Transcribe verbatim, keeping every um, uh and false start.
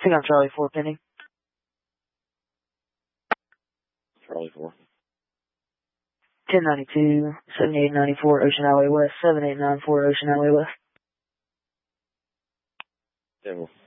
Take on Charlie four pending. Charlie four. ten ninety-two, seventy-eight ninety-four Ocean Alley West, seven eight nine four Ocean Alley West. ten